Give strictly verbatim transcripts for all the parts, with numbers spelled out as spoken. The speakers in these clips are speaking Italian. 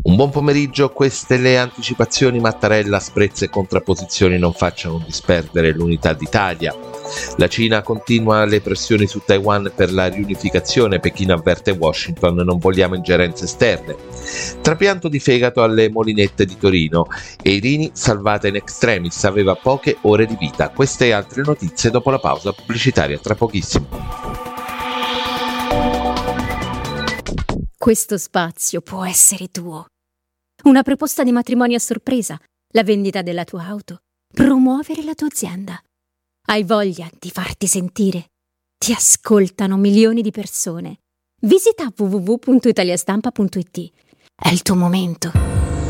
Un buon pomeriggio, queste le anticipazioni. Mattarella, sprezze e contrapposizioni non facciano disperdere l'unità d'Italia. La Cina continua le pressioni su Taiwan per la riunificazione. Pechino avverte Washington: non vogliamo ingerenze esterne. Trapianto di fegato alle Molinette di Torino. Eirini salvata in extremis, aveva poche ore di vita. Queste e altre notizie dopo la pausa pubblicitaria, tra pochissimo. Questo spazio può essere tuo. Una proposta di matrimonio a sorpresa, la vendita della tua auto, promuovere la tua azienda. Hai voglia di farti sentire? Ti ascoltano milioni di persone. Visita w w w punto italiastampa punto i t. È il tuo momento.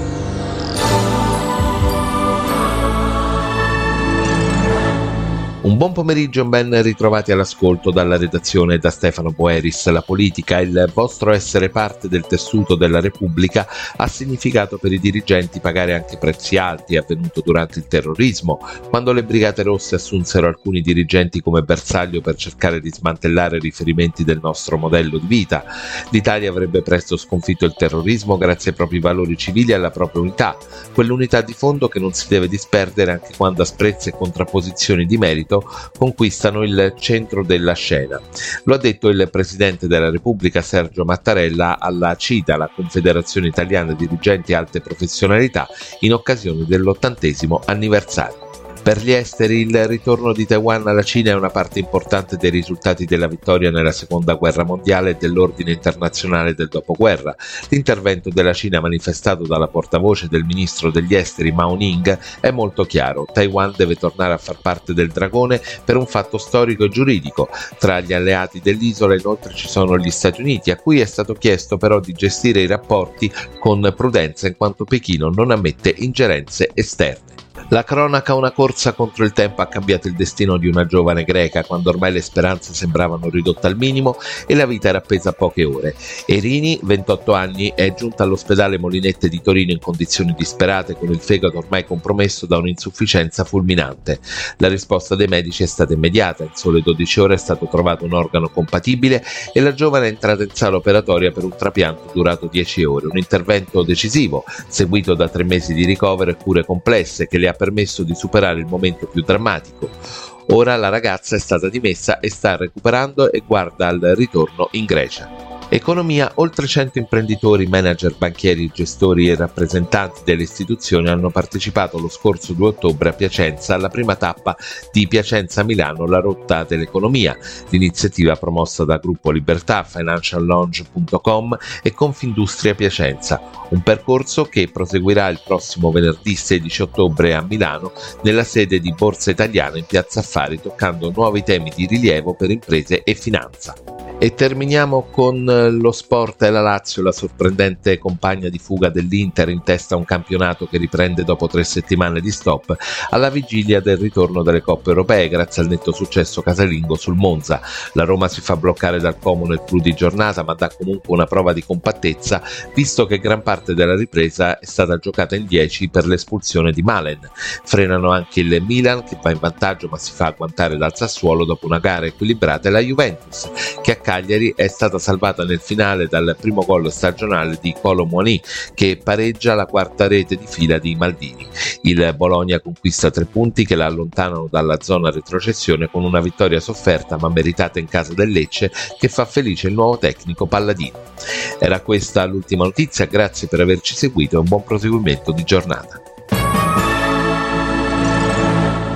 Un buon pomeriggio, ben ritrovati all'ascolto dalla redazione da Stefano Boeris. La politica, il vostro essere parte del tessuto della Repubblica, ha significato per i dirigenti pagare anche prezzi alti. È avvenuto durante il terrorismo, quando le Brigate Rosse assunsero alcuni dirigenti come bersaglio per cercare di smantellare riferimenti del nostro modello di vita. L'Italia avrebbe presto sconfitto il terrorismo grazie ai propri valori civili e alla propria unità, quell'unità di fondo che non si deve disperdere anche quando asprezze e contrapposizioni di merito conquistano il centro della scena. Lo ha detto il Presidente della Repubblica Sergio Mattarella alla C I D A, la Confederazione Italiana Dirigenti Alte Professionalità, in occasione dell'ottantesimo anniversario. Per gli esteri, il ritorno di Taiwan alla Cina è una parte importante dei risultati della vittoria nella Seconda Guerra Mondiale e dell'ordine internazionale del dopoguerra. L'intervento della Cina, manifestato dalla portavoce del ministro degli esteri Mao Ning, è molto chiaro. Taiwan deve tornare a far parte del dragone per un fatto storico e giuridico. Tra gli alleati dell'isola inoltre ci sono gli Stati Uniti, a cui è stato chiesto però di gestire i rapporti con prudenza in quanto Pechino non ammette ingerenze esterne. La cronaca, una corsa contro il tempo, ha cambiato il destino di una giovane greca quando ormai le speranze sembravano ridotte al minimo e la vita era appesa a poche ore. Eirini, ventotto anni, è giunta all'ospedale Molinette di Torino in condizioni disperate, con il fegato ormai compromesso da un'insufficienza fulminante. La risposta dei medici è stata immediata. In sole dodici ore è stato trovato un organo compatibile e la giovane è entrata in sala operatoria per un trapianto durato dieci ore. Un intervento decisivo, seguito da tre mesi di ricovero e cure complesse, che le ha permesso di superare il momento più drammatico. Ora la ragazza è stata dimessa e sta recuperando e guarda al ritorno in Grecia. Economia, oltre cento imprenditori, manager, banchieri, gestori e rappresentanti delle istituzioni hanno partecipato lo scorso due ottobre a Piacenza alla prima tappa di Piacenza-Milano, la rotta dell'economia, l'iniziativa promossa da Gruppo Libertà, financial lounge punto com e Confindustria Piacenza, un percorso che proseguirà il prossimo venerdì sedici ottobre a Milano nella sede di Borsa Italiana in Piazza Affari, toccando nuovi temi di rilievo per imprese e finanza. E terminiamo con lo sport e la Lazio, la sorprendente compagna di fuga dell'Inter in testa a un campionato che riprende dopo tre settimane di stop alla vigilia del ritorno delle coppe europee grazie al netto successo casalingo sul Monza. La Roma si fa bloccare dal Como nel clou di giornata, ma dà comunque una prova di compattezza visto che gran parte della ripresa è stata giocata in dieci per l'espulsione di Malen. Frenano anche il Milan, che va in vantaggio ma si fa agguantare dal Sassuolo dopo una gara equilibrata, e la Juventus, che a Cagliari è stata salvata nel finale dal primo gol stagionale di Kolo Muani, che pareggia la quarta rete di fila di Maldini. Il Bologna conquista tre punti che la allontanano dalla zona retrocessione con una vittoria sofferta ma meritata in casa del Lecce, che fa felice il nuovo tecnico Palladino. Era questa l'ultima notizia, grazie per averci seguito e un buon proseguimento di giornata.